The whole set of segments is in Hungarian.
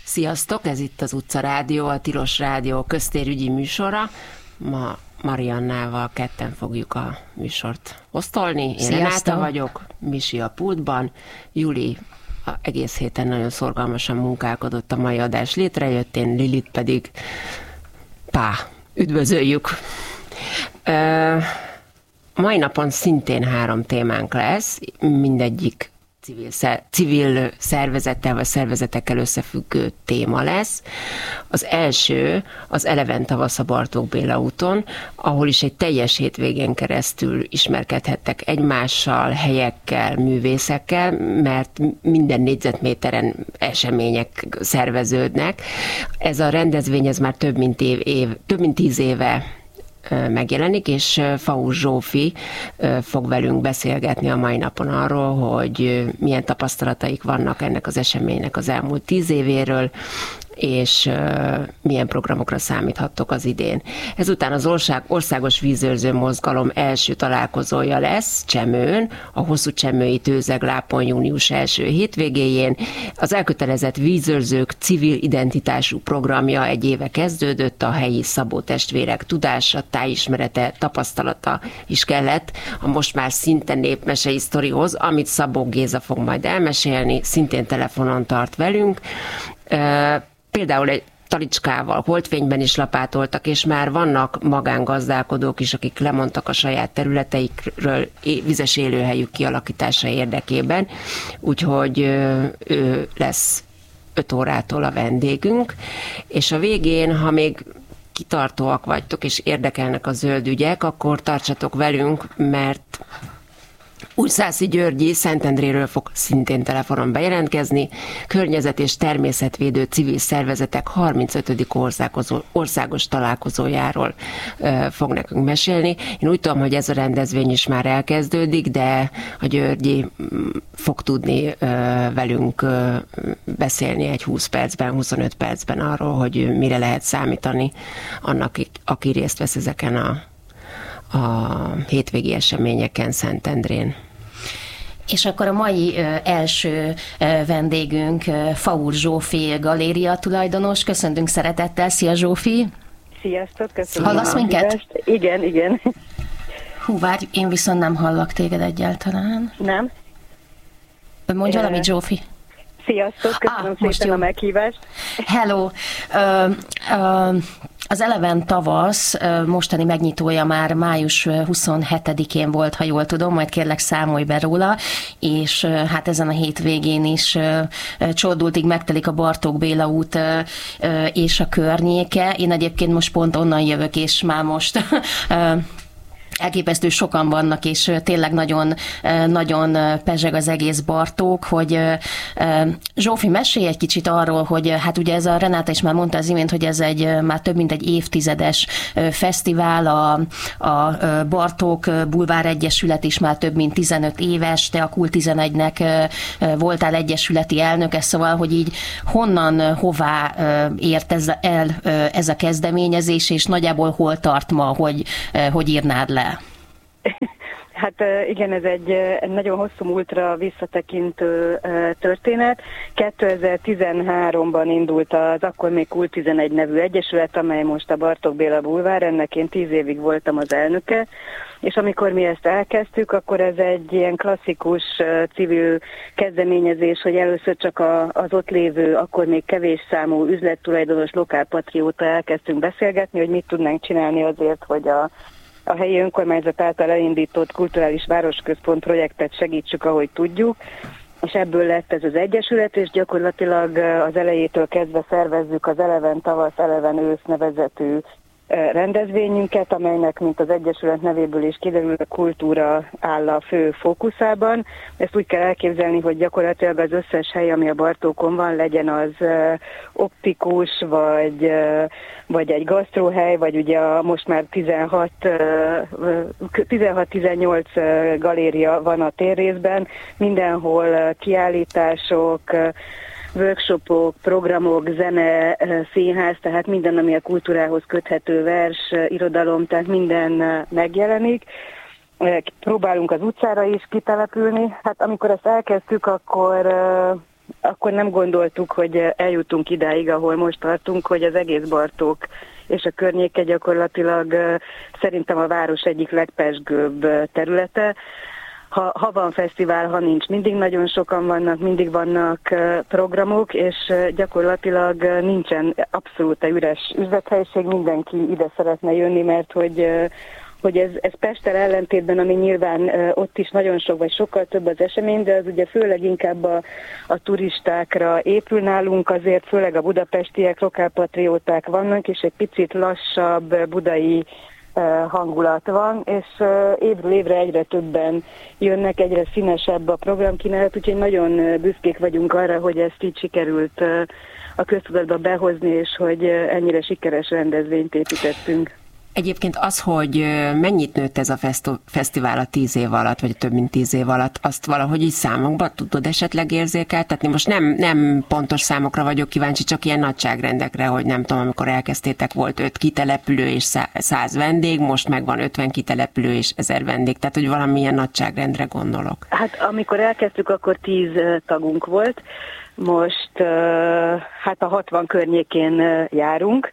Sziasztok, ez itt az Utca Rádió, a Tilos Rádió köztérügyi műsora. Ma Mariannával ketten fogjuk a műsort osztolni. Én Renáta vagyok, Misi a pultban, Juli egész héten nagyon szorgalmasan munkálkodott a mai adás létrejöttén, Lilit pedig üdvözöljük. Mai napon szintén 3 témánk lesz, mindegyik civil szervezettel vagy szervezetekkel összefüggő téma lesz. Az első az Eleven tavasz a Bartók Béla úton, ahol is egy teljes hétvégén keresztül ismerkedhettek egymással, helyekkel, művészekkel, mert minden négyzetméteren események szerveződnek. Ez a rendezvény ez már több mint 10 éve megjelenik, és Faur Zsófi fog velünk beszélgetni a mai napon arról, hogy milyen tapasztalataik vannak ennek az eseménynek az elmúlt 10 évéről, és milyen programokra számíthattok az idén. Ezután az Országos Vízőrző Mozgalom első találkozója lesz Csemőn, a Hosszú Csemői Tőzeglápon június első hétvégéjén. Az elkötelezett vízőrzők civil identitású programja egy éve kezdődött, a helyi Szabó testvérek tudása, tájismerete, tapasztalata is kellett a most már szinte népmesei sztorihoz, amit Szabó Géza fog majd elmesélni, szintén telefonon tart velünk. Például egy talicskával holdfényben is lapátoltak, és már vannak magángazdálkodók is, akik lemondtak a saját területeikről vizes élőhelyük kialakítása érdekében, úgyhogy ő lesz 5 órától a vendégünk, és a végén, ha még kitartóak vagytok, és érdekelnek a zöld ügyek, akkor tartsatok velünk, mert Újszászi Györgyi Szentendréről fog szintén telefonon bejelentkezni. Környezet- és természetvédő civil szervezetek 35. országos találkozójáról fog nekünk mesélni. Én úgy tudom, hogy ez a rendezvény is már elkezdődik, de a Györgyi fog tudni velünk beszélni egy 20 percben, 25 percben arról, hogy mire lehet számítani annak, aki részt vesz ezeken a hétvégi eseményeken Szentendrén. És akkor a mai első vendégünk Faur Zsófi galéria tulajdonos. Köszöntünk szeretettel. Szia Zsófi! Sziasztok, köszönöm. Hallasz minket? Igen. Hú, várj, én viszont nem hallak téged egyáltalán. Nem? Mondj valamit, Zsófi. Sziasztok, köszönöm szépen a meghívást. Hello! Az Eleven tavasz mostani megnyitója már május 27-én volt, ha jól tudom, majd kérlek számolj be róla, és hát ezen a hétvégén is csordultig megtelik a Bartók Béla út és a környéke. Én egyébként most pont onnan jövök, és már most elképesztő sokan vannak, és tényleg nagyon, nagyon pezseg az egész Bartók, hogy Zsófi, mesélj egy kicsit arról, hogy hát ugye ez a Renáta is már mondta az imént, hogy ez már több mint egy évtizedes fesztivál, a Bartók Bulvár Egyesület is már több mint 15 éves, te a Kult 11-nek voltál egyesületi elnöke, szóval, hogy így honnan, hová ért ez a kezdeményezés, és nagyjából hol tart ma, hogy írnád le? Hát igen, ez egy nagyon hosszú múltra visszatekintő történet. 2013-ban indult az akkor még Kult 11 nevű egyesület, amely most a Bartók Béla Bulvár, ennek én 10 évig voltam az elnöke, és amikor mi ezt elkezdtük, akkor ez egy ilyen klasszikus civil kezdeményezés, hogy először csak az ott lévő, akkor még kevés számú üzlettulajdonos, lokálpatrióta elkezdtünk beszélgetni, hogy mit tudnánk csinálni azért, hogy a helyi önkormányzat által elindított kulturális városközpont projektet segítsük, ahogy tudjuk, és ebből lett ez az egyesület, és gyakorlatilag az elejétől kezdve szervezzük az Eleven tavasz, Eleven ősz nevezetű rendezvényünket, amelynek, mint az Egyesület nevéből is kiderül, a kultúra áll a fő fókuszában. Ezt úgy kell elképzelni, hogy gyakorlatilag az összes hely, ami a Bartókon van, legyen az optikus, vagy egy gasztróhely, vagy ugye most már 16-18 galéria van a térrészben, mindenhol kiállítások, workshopok, programok, zene, színház, tehát minden, ami a kultúrához köthető, vers, irodalom, tehát minden megjelenik. Próbálunk az utcára is kitelepülni. Hát amikor ezt elkezdtük, akkor akkor nem gondoltuk, hogy eljutunk idáig, ahol most tartunk, hogy az egész Bartók és a környéke gyakorlatilag szerintem a város egyik legpezsgőbb területe. Ha van fesztivál, ha nincs, mindig nagyon sokan vannak, mindig vannak programok, és gyakorlatilag nincsen abszolút üres üzlethelység, mindenki ide szeretne jönni, mert hogy ez Pesttel ellentétben, ami nyilván ott is nagyon sok, vagy sokkal több az esemény, de az ugye főleg inkább a turistákra épül nálunk, azért főleg a budapestiek, lokálpatrióták vannak, és egy picit lassabb budai hangulat van, és évről évre egyre többen jönnek, egyre színesebb a programkínálat, úgyhogy nagyon büszkék vagyunk arra, hogy ezt így sikerült a köztudatba behozni, és hogy ennyire sikeres rendezvényt építettünk. Egyébként az, hogy mennyit nőtt ez a fesztivál a 10 év alatt, vagy több mint 10 év alatt, azt valahogy így számokban tudod esetleg érzékeltetni? Most nem pontos számokra vagyok kíváncsi, csak ilyen nagyságrendekre, hogy nem tudom, amikor elkezdtétek, volt 5 kitelepülő és 100 vendég, most meg van 50 kitelepülő és 1000 vendég, tehát hogy valamilyen nagyságrendre gondolok. Hát amikor elkezdtük, akkor 10 tagunk volt, most hát a 60 környékén járunk,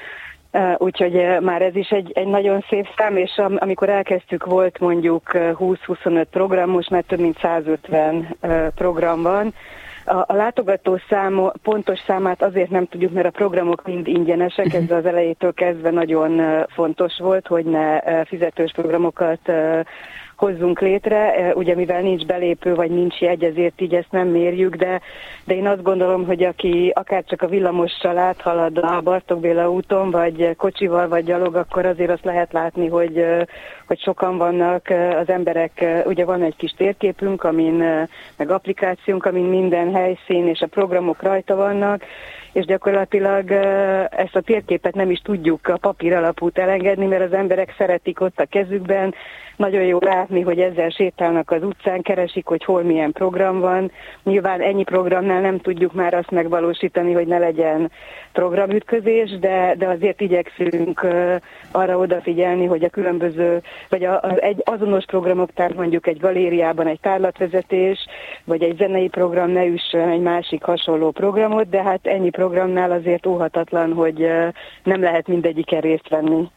úgyhogy már ez is egy nagyon szép szám, és amikor elkezdtük, volt mondjuk 20-25 program, most már több mint 150 program van. A látogató pontos számát azért nem tudjuk, mert a programok mind ingyenesek, ez az elejétől kezdve nagyon fontos volt, hogy ne fizetős programokat hozzunk létre, ugye mivel nincs belépő, vagy nincs jegy, ezért így ezt nem mérjük, de én azt gondolom, hogy aki akár csak a villamossal áthalad a Bartók Béla úton, vagy kocsival, vagy gyalog, akkor azért azt lehet látni, hogy sokan vannak az emberek, ugye van egy kis térképünk, meg applikációnk, amin minden helyszín és a programok rajta vannak, és gyakorlatilag ezt a térképet nem is tudjuk a papír alapút elengedni, mert az emberek szeretik ott a kezükben, nagyon jó látni, hogy ezzel sétálnak az utcán, keresik, hogy hol milyen program van. Nyilván ennyi programnál nem tudjuk már azt megvalósítani, hogy ne legyen programütközés, de azért igyekszünk arra odafigyelni, hogy a különböző, vagy egy azonos programok, tehát mondjuk egy galériában egy tárlatvezetés, vagy egy zenei program ne üssön egy másik hasonló programot, de hát ennyi programnál azért óhatatlan, hogy nem lehet mindegyiken részt venni.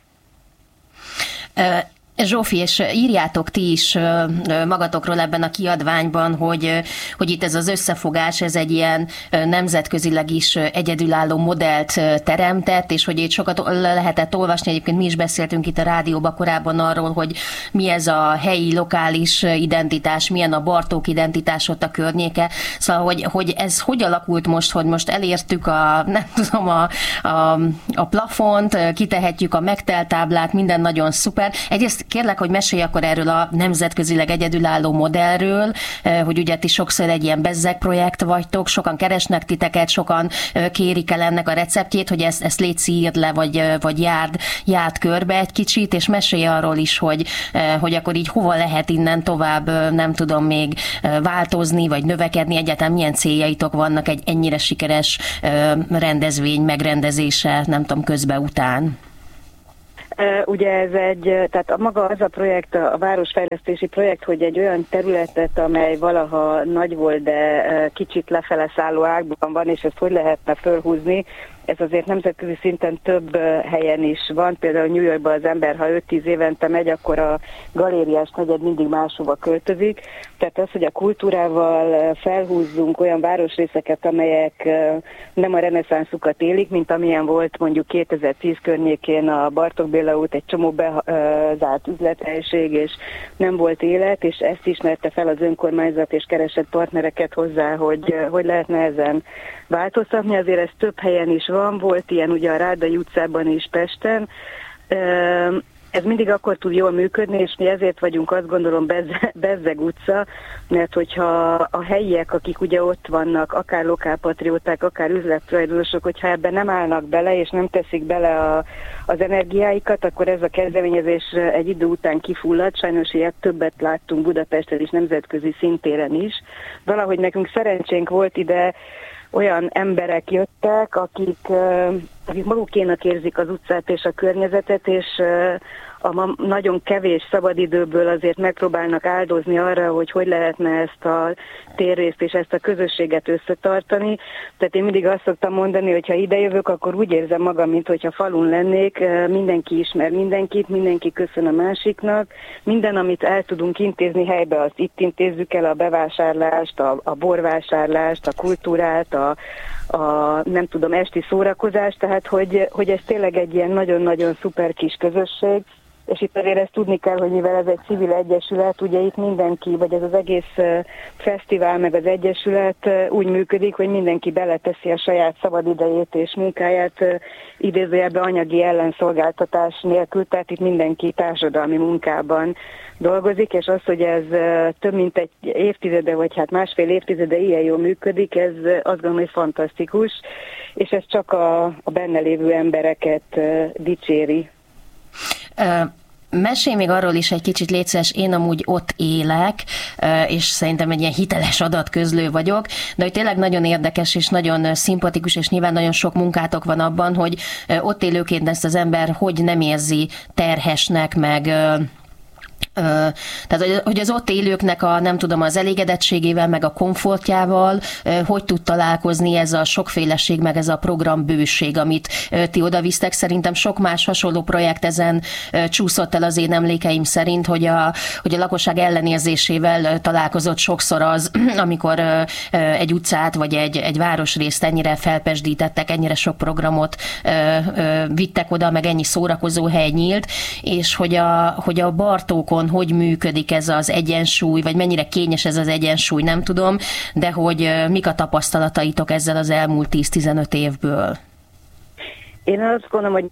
Zsófi, és írjátok ti is magatokról ebben a kiadványban, hogy itt ez az összefogás, ez egy ilyen nemzetközileg is egyedülálló modellt teremtett, és hogy itt sokat lehetett olvasni, egyébként mi is beszéltünk itt a rádióban korábban arról, hogy mi ez a helyi, lokális identitás, milyen a Bartók identitás ott a környéke. Szóval, hogy ez hogy alakult most, hogy most elértük a plafont, kitehetjük a megteltáblát, minden nagyon szuper. Egyrészt kérlek, hogy mesélj akkor erről a nemzetközileg egyedülálló modellről, hogy ugye ti sokszor egy ilyen bezzeg projekt vagytok, sokan keresnek titeket, sokan kérik el ennek a receptjét, hogy ezt létszi, írd le, vagy járd körbe egy kicsit, és mesélj arról is, hogy akkor így hova lehet innen tovább, nem tudom még változni, vagy növekedni, egyáltalán milyen céljaitok vannak egy ennyire sikeres rendezvény megrendezése, nem tudom, közbe után. Ugye ez tehát maga az a projekt, a városfejlesztési projekt, hogy egy olyan területet, amely valaha nagy volt, de kicsit lefele szálló ágban van, és ezt hogy lehetne fölhúzni, ez azért nemzetközi szinten több helyen is van. Például New Yorkban az ember, ha 5-10 évente megy, akkor a galériás negyed mindig máshova költözik. Tehát az, hogy a kultúrával felhúzzunk olyan városrészeket, amelyek nem a reneszánszukat élik, mint amilyen volt mondjuk 2010 környékén a Bartók Béla út, egy csomó bezárt üzlethelyiség, és nem volt élet, és ezt ismerte fel az önkormányzat, és keresett partnereket hozzá, hogy lehetne ezen változtatni. Azért ez több helyen is van, volt ilyen ugye a Rádai utcában is Pesten. Ez mindig akkor tud jól működni, és mi ezért vagyunk, azt gondolom, Bezzeg utca, mert hogyha a helyiek, akik ugye ott vannak, akár lokálpatrióták, akár üzlettulajdonosok, hogyha ebben nem állnak bele, és nem teszik bele az energiáikat, akkor ez a kezdeményezés egy idő után kifullad. Sajnos ilyet többet láttunk Budapesten és nemzetközi szintéren is. Valahogy nekünk szerencsénk volt, ide olyan emberek jöttek, akik magukénak érzik az utcát és a környezetet, és a nagyon kevés szabadidőből azért megpróbálnak áldozni arra, hogy lehetne ezt a térrészt és ezt a közösséget összetartani. Tehát én mindig azt szoktam mondani, hogy ha idejövök, akkor úgy érzem magam, mint hogyha falun lennék, mindenki ismer mindenkit, mindenki köszön a másiknak, minden, amit el tudunk intézni helybe, azt itt intézzük el, a bevásárlást, a borvásárlást, a kultúrát, a nem tudom, esti szórakozást, tehát hogy ez tényleg egy ilyen nagyon-nagyon szuper kis közösség, és itt azért ezt tudni kell, hogy mivel ez egy civil egyesület, ugye itt mindenki, vagy ez az egész fesztivál, meg az egyesület úgy működik, hogy mindenki beleteszi a saját szabadidejét és munkáját idézőjelben anyagi ellenszolgáltatás nélkül, tehát itt mindenki társadalmi munkában dolgozik, és az, hogy ez több mint egy évtizede, vagy hát másfél évtizede ilyen jól működik, ez azt gondolom, hogy fantasztikus, és ez csak a benne lévő embereket dicséri. Mesélj még arról is egy kicsit, légy szíves, én amúgy ott élek, és szerintem egy ilyen hiteles adatközlő vagyok, de hogy tényleg nagyon érdekes és nagyon szimpatikus, és nyilván nagyon sok munkátok van abban, hogy ott élőként ezt az ember hogy nem érzi terhesnek, meg tehát, hogy az ott élőknek nem tudom, az elégedettségével, meg a komfortjával hogy tud találkozni ez a sokféleség, meg ez a programbőség, amit ti odavisztek. Szerintem sok más hasonló projekt ezen csúszott el az én emlékeim szerint, hogy a lakosság ellenérzésével találkozott sokszor az, amikor egy utcát, vagy egy városrészt ennyire felpesdítettek, ennyire sok programot vittek oda, meg ennyi szórakozó hely nyílt, és hogy a Bartókon hogy működik ez az egyensúly, vagy mennyire kényes ez az egyensúly, nem tudom, de hogy mik a tapasztalataitok ezzel az elmúlt 10-15 évből? Én azt gondolom, hogy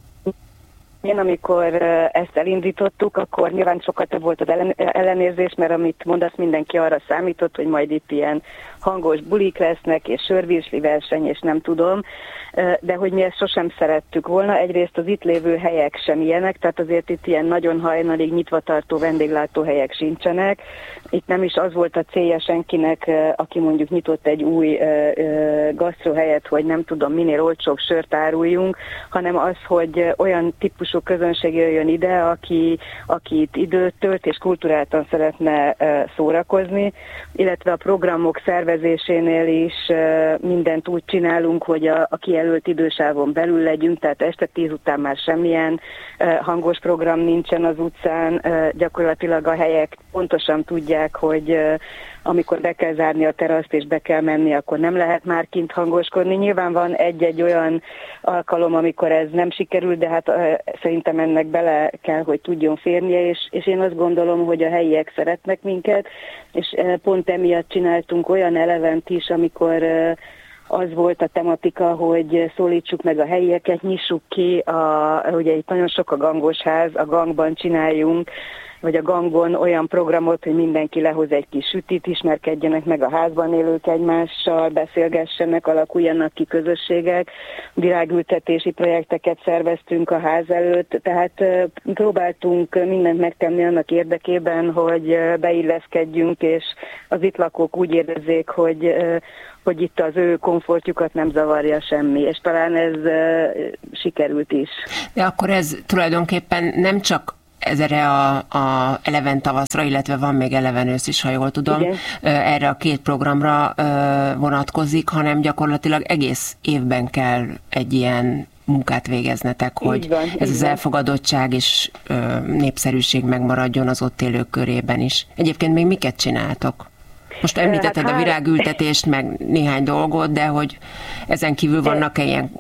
amikor ezt elindítottuk, akkor nyilván sokkal több volt az ellenérzés, mert amit mondasz, mindenki arra számított, hogy majd itt ilyen hangos bulik lesznek, és sörvirsli verseny, és nem tudom, de hogy mi ezt sosem szerettük volna. Egyrészt az itt lévő helyek sem ilyenek, tehát azért itt ilyen nagyon hajnalig nyitva tartó vendéglátóhelyek sincsenek. Itt nem is az volt a célja senkinek, aki mondjuk nyitott egy új gasztrohelyet, hogy nem tudom, minél olcsóbb sört áruljunk, hanem az, hogy olyan típusú közönség jöjjön ide, aki itt időt tölt és kulturáltan szeretne szórakozni, illetve a programok szervezésénél is mindent úgy csinálunk, hogy a kijelölt idősávon belül legyünk, tehát este 10 után már semmilyen hangos program nincsen az utcán, gyakorlatilag a helyek pontosan tudják, hogy amikor be kell zárni a teraszt és be kell menni, akkor nem lehet már kint hangoskodni. Nyilván van egy-egy olyan alkalom, amikor ez nem sikerül, de hát szerintem ennek bele kell, hogy tudjon férnie, és én azt gondolom, hogy a helyiek szeretnek minket, és pont emiatt csináltunk olyan elevent is, amikor az volt a tematika, hogy szólítsuk meg a helyieket, nyissuk ki, ugye itt nagyon sok a gangos ház, a gangban csináljunk, vagy a gangon olyan programot, hogy mindenki lehoz egy kis sütit, ismerkedjenek meg a házban élők egymással, beszélgessenek, alakuljanak ki közösségek, virágültetési projekteket szerveztünk a ház előtt, tehát próbáltunk mindent megtenni annak érdekében, hogy beilleszkedjünk, és az itt lakók úgy érezzék, hogy itt az ő komfortjukat nem zavarja semmi, és talán ez sikerült is. De akkor ez tulajdonképpen nem csak erre a eleven tavaszra, illetve van még eleven ősz is, ha jól tudom, igen, erre a két programra vonatkozik, hanem gyakorlatilag egész évben kell egy ilyen munkát végeznetek, hogy ez az elfogadottság és népszerűség megmaradjon az ott élők körében is. Egyébként még miket csináltok? Most említetted a virágültetést, meg néhány dolgot, de hogy ezen kívül vannak-e ilyen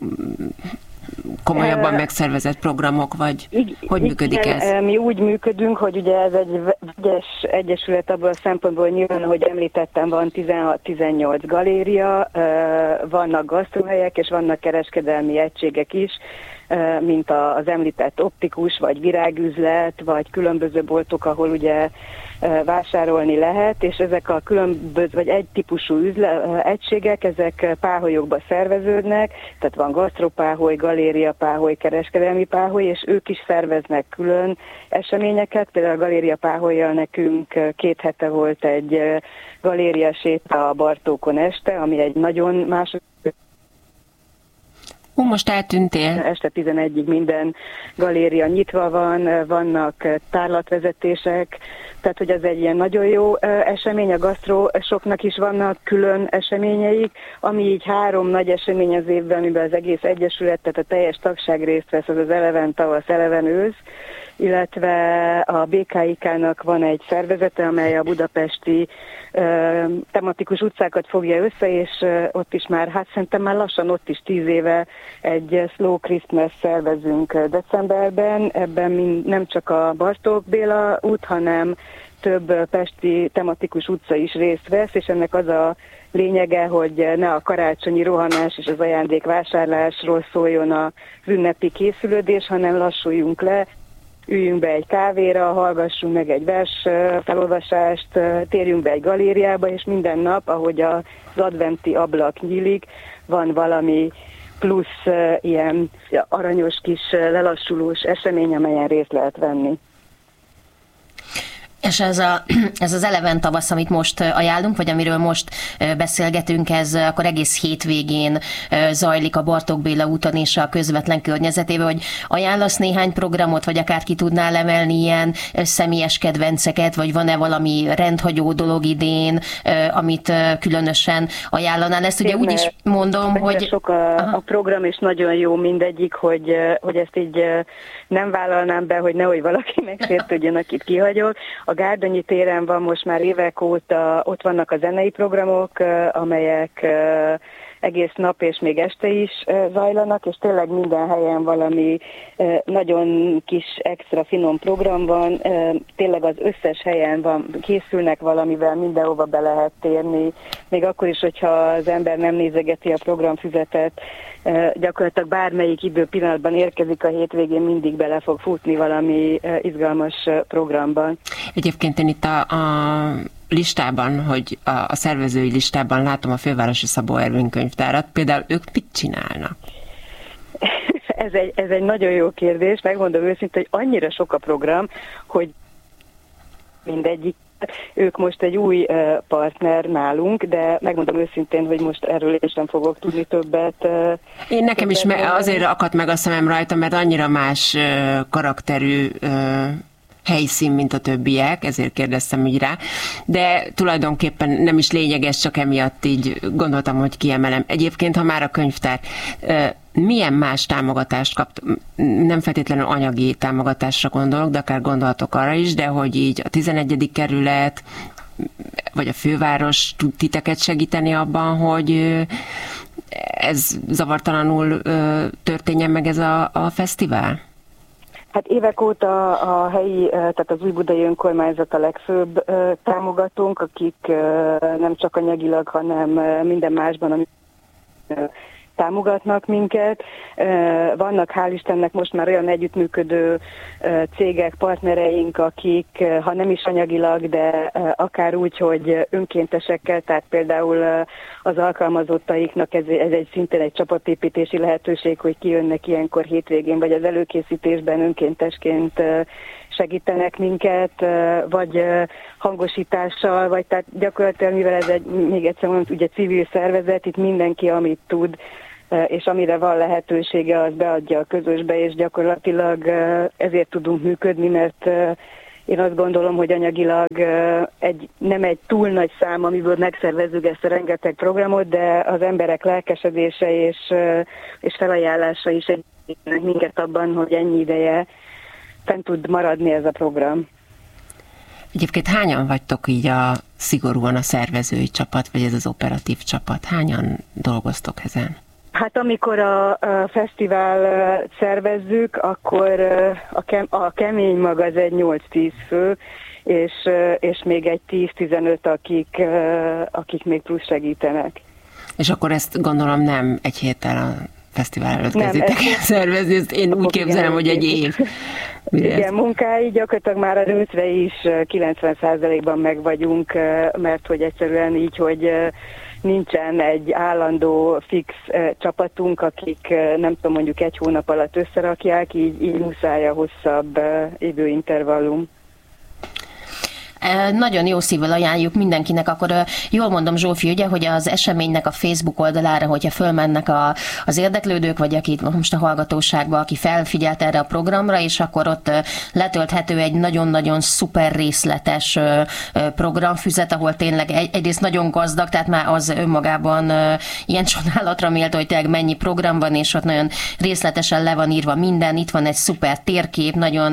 komolyabban megszervezett programok, vagy hogy működik ez? Mi úgy működünk, hogy ugye ez egy vegyes egyesület abban a szempontból, hogy nyilván, ahogy említettem, van 16-18 galéria, vannak gasztrohelyek, és vannak kereskedelmi egységek is, mint az említett optikus, vagy virágüzlet, vagy különböző boltok, ahol ugye vásárolni lehet, és ezek a különböző, vagy egy típusú egységek, ezek páholyokba szerveződnek, tehát van gasztropáholy, galéria páholy, kereskedelmi páholy, és ők is szerveznek külön eseményeket. Például a galéria páhollyal nekünk 2 hete volt egy galéria séta a Bartókon este, ami egy nagyon Most eltűntél. Este 11-ig minden galéria nyitva van, vannak tárlatvezetések, tehát hogy ez egy ilyen nagyon jó esemény, a gasztrosoknak is vannak külön eseményeik, ami így 3 nagy esemény az évben, amiben az egész egyesület, tehát a teljes tagság részt vesz, az Eleven tavasz, Eleven ősz, illetve a BKIK-nak van egy szervezete, amely a budapesti tematikus utcákat fogja össze, és ott is már, hát szerintem már lassan ott is 10 éve egy Slow Christmas szervezünk decemberben, ebben nem csak a Bartók Béla út, hanem több pesti tematikus utca is részt vesz, és ennek az a lényege, hogy ne a karácsonyi rohanás és az ajándékvásárlásról szóljon az ünnepi készülődés, hanem lassuljunk le, üljünk be egy kávéra, hallgassunk meg egy vers felolvasást, térjünk be egy galériába, és minden nap, ahogy az adventi ablak nyílik, van valami plusz ilyen aranyos kis lelassulós esemény, amelyen részt lehet venni. És ez az Eleven tavasz, amit most ajánlunk, vagy amiről most beszélgetünk, ez akkor egész hétvégén zajlik a Bartók Béla úton és a közvetlen környezetében, hogy ajánlasz néhány programot, vagy akár ki tudnál emelni ilyen személyes kedvenceket, vagy van-e valami rendhagyó dolog idén, amit különösen ajánlanál? Ezt ugye úgy is mondom, hogy... Sok a program, és nagyon jó mindegyik, hogy ezt így nem vállalnám be, hogy nehogy valaki megsértődjön, akit kihagyok. A Gárdonyi téren van most már évek óta, ott vannak a zenei programok, amelyek egész nap és még este is zajlanak, és tényleg minden helyen valami nagyon kis extra finom program van, tényleg az összes helyen készülnek valamivel, mindenhova be lehet térni, még akkor is, hogyha az ember nem nézegeti a programfüzetet, gyakorlatilag bármelyik időpillanatban érkezik a hétvégén, mindig bele fog futni valami izgalmas programban. Egyébként én itt a listában, hogy a szervezői listában látom a Fővárosi Szabó Ervin könyvtárat. Például ők mit csinálnak? Ez egy nagyon jó kérdés, megmondom őszintén, hogy annyira sok a program, hogy mindegyik. Ők most egy új partner nálunk, de megmondom őszintén, hogy most erről én sem fogok tudni többet. Én nekem is azért akadt meg a szemem rajta, mert annyira más karakterű helyszín, mint a többiek, ezért kérdeztem így rá, de tulajdonképpen nem is lényeges, csak emiatt így gondoltam, hogy kiemelem. Egyébként, ha már a könyvtár, milyen más támogatást kapt, nem feltétlenül anyagi támogatásra gondolok, de akár gondoltok arra is, de hogy így a 11. kerület, vagy a főváros tud titeket segíteni abban, hogy ez zavartalanul történjen meg ez a fesztivál? Hát évek óta a helyi, tehát az Újbudai Önkormányzat a legfőbb támogatónk, akik nem csak anyagilag, hanem minden másban, amit támogatnak minket. Vannak hál' Istennek most már olyan együttműködő cégek, partnereink, akik, ha nem is anyagilag, de akár úgy, hogy önkéntesekkel, tehát például az alkalmazottaiknak ez egy szintén egy csapatépítési lehetőség, hogy kijönnek ilyenkor hétvégén, vagy az előkészítésben önkéntesként segítenek minket, vagy hangosítással, vagy tehát gyakorlatilag, mivel ez még egyszer mondom, ugye civil szervezet, itt mindenki, amit tud, és amire van lehetősége, az beadja a közösbe, és gyakorlatilag ezért tudunk működni, mert én azt gondolom, hogy anyagilag nem egy túl nagy szám, amiből megszervezzük ezt a rengeteg programot, de az emberek lelkesedése és felajánlása is segítenek minket abban, hogy ennyi ideje fent tud maradni ez a program. Egyébként hányan vagytok így szigorúan a szervezői csapat, vagy ez az operatív csapat? Hányan dolgoztok ezen? Hát amikor a fesztivál szervezzük, akkor a kemény mag az egy 8-10 fő, és még egy 10-15, akik még plusz segítenek. És akkor ezt gondolom nem egy héttel a fesztivál előtt kezditek el szervezni, ezt én úgy képzelem, hogy egy év. Igen, munkái gyakorlatilag már az őszre is 90%-ban meg vagyunk, mert hogy egyszerűen így, hogy nincsen egy állandó fix csapatunk, akik nem tudom, mondjuk egy hónap alatt összerakják, így muszáj a hosszabb időintervallum. Nagyon jó szívvel ajánljuk mindenkinek, akkor jól mondom, Zsófi, ugye, hogy az eseménynek a Facebook oldalára, hogyha fölmennek az érdeklődők, vagy aki most a hallgatóságban, aki felfigyelt erre a programra, és akkor ott letölthető egy nagyon-nagyon szuper részletes programfüzet, ahol tényleg egyrészt nagyon gazdag, tehát már az önmagában ilyen csodálatra méltó, hogy tényleg mennyi program van, és ott nagyon részletesen le van írva minden, itt van egy szuper térkép, nagyon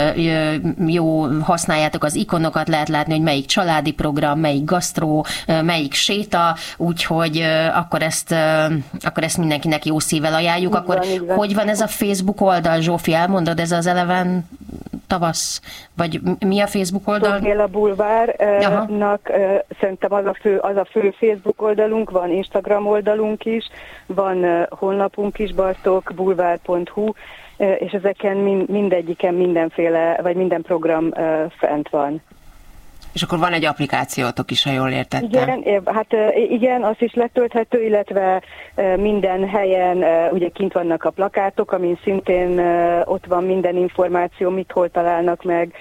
jó, használjátok az ikonokat, lehet látni, hogy melyik családi program, melyik gasztró, melyik séta, úgyhogy akkor ezt mindenkinek jó szívvel ajánljuk. Akkor hogy van ez a Facebook oldal, Zsófi, elmondod, ez az Eleven tavasz, vagy mi a Facebook oldal? Soféle Bulvárnak szerintem az a fő Facebook oldalunk, van Instagram oldalunk is, van honlapunk is, bartokbulvár.hu, és ezeken mindegyiken mindenféle, vagy minden program fent van. És akkor van egy applikációtok is, ha jól értettem. Igen, az is letölthető, illetve minden helyen ugye kint vannak a plakátok, amin szintén ott van minden információ, mit hol találnak meg,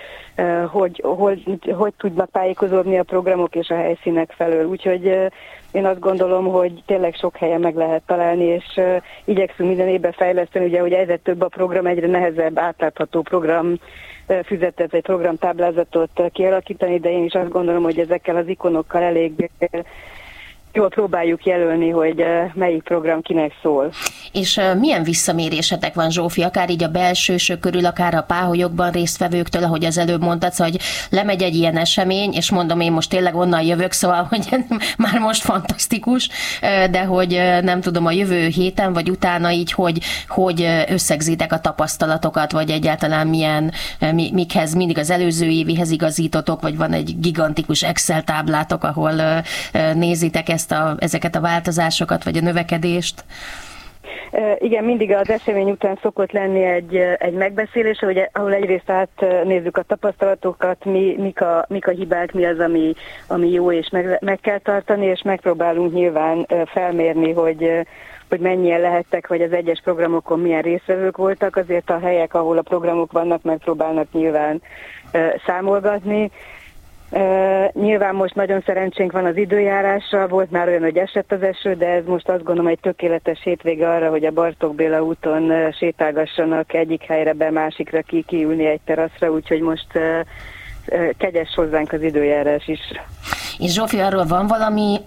hogy tudnak tájékozódni a programok és a helyszínek felől. Úgyhogy én azt gondolom, hogy tényleg sok helyen meg lehet találni, és igyekszünk minden évben fejleszteni, ugye, hogy egyre több a program, egyre nehezebb, átlátható program füzetet, vagy programtáblázatot kialakítani, de én is azt gondolom, hogy ezekkel az ikonokkal elég jól próbáljuk jelölni, hogy melyik program kinek szól. És milyen visszamérésetek van, Zsófi, akár így a belsősök körül, akár a páholyokban résztvevőktől, ahogy az előbb mondtad, hogy lemegy egy ilyen esemény, és mondom, én most tényleg onnan jövök, szóval, hogy már most fantasztikus, de hogy nem tudom, a jövő héten, vagy utána így, hogy összegzitek a tapasztalatokat, vagy egyáltalán mikhez mindig az előző évihez igazítotok, vagy van egy gigantikus Excel táblátok, ahol nézitek ezeket a változásokat, vagy a növekedést? Igen, mindig az esemény után szokott lenni egy megbeszélés, ahol egyrészt átnézzük a tapasztalatokat, mik a hibák, mi az, ami jó, és meg kell tartani, és megpróbálunk nyilván felmérni, hogy mennyien lehettek, vagy az egyes programokon milyen résztvevők voltak, azért a helyek, ahol a programok vannak, megpróbálnak nyilván számolgatni. Nyilván most nagyon szerencsénk van az időjárásra, volt már olyan, hogy esett az eső, de ez most azt gondolom egy tökéletes hétvége arra, hogy a Bartók Béla úton sétálgassanak egyik helyre be, másikra kiülni egy teraszra, úgyhogy most kegyes hozzánk az időjárás is. És Zsófi, arról van valami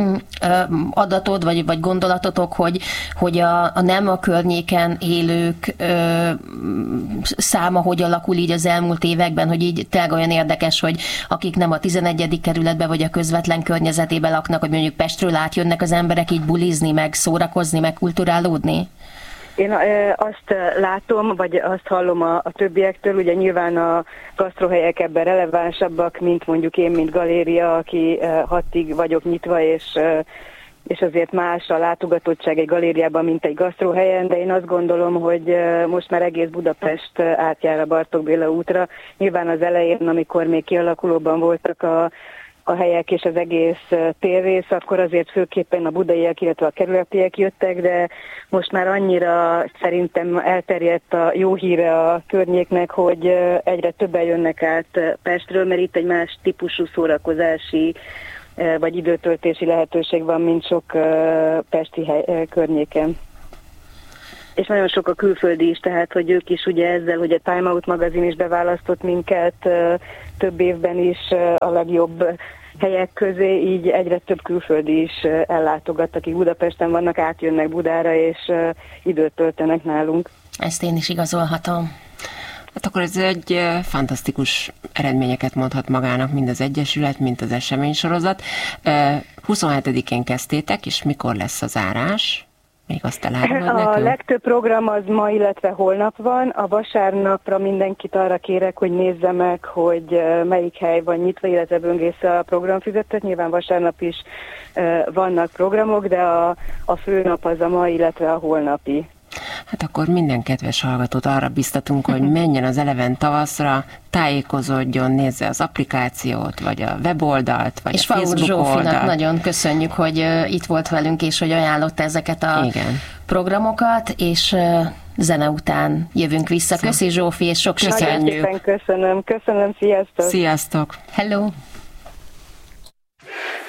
adatod, vagy gondolatotok, hogy a nem a környéken élők száma hogy alakul így az elmúlt években, hogy így tényleg olyan érdekes, hogy akik nem a 11. kerületben, vagy a közvetlen környezetében laknak, hogy mondjuk Pestről átjönnek az emberek így bulizni, meg szórakozni, meg kulturálódni? Én azt látom, vagy azt hallom a többiektől, ugye nyilván a gasztrohelyek ebben relevánsabbak, mint mondjuk én, mint galéria, aki 6-ig vagyok nyitva, és azért más a látogatottság egy galériában, mint egy gasztrohelyen, de én azt gondolom, hogy most már egész Budapest átjár a Bartók Béla útra. Nyilván az elején, amikor még kialakulóban voltak a helyek és az egész térrész, akkor azért főképpen a budaiak, illetve a kerületiek jöttek, de most már annyira szerintem elterjedt a jó híre a környéknek, hogy egyre többen jönnek át Pestről, mert itt egy más típusú szórakozási vagy időtöltési lehetőség van, mint sok pesti környéken. És nagyon sok a külföldi is, tehát hogy ők is ugye ezzel, hogy a Time Out magazin is beválasztott minket több évben is a legjobb helyek közé, így egyre több külföldi is ellátogat, akik Budapesten vannak, átjönnek Budára, és időt töltenek nálunk. Ezt én is igazolhatom. Hát akkor ez egy fantasztikus eredményeket mondhat magának mind az Egyesület, mind az eseménysorozat. 27-én kezdtétek, és mikor lesz a zárás? Még azt elárulod nekünk? A legtöbb program az ma, illetve holnap van. A vasárnapra mindenkit arra kérek, hogy nézze meg, hogy melyik hely van nyitva, illetve böngészze a programfüzetet. Nyilván vasárnap is vannak programok, de a főnap az a ma, illetve a holnapi. Hát akkor minden kedves hallgatót arra biztatunk, hogy menjen az Eleven tavaszra, tájékozódjon, nézze az applikációt, vagy a weboldalt, vagy és a Facebook oldalt. És Zsófinak nagyon köszönjük, hogy itt volt velünk, és hogy ajánlotta ezeket a programokat, és zene után jövünk vissza. Köszi Zsófi, és sok sikert! Nagyon szépen köszönöm, sziasztok! Sziasztok! Hello!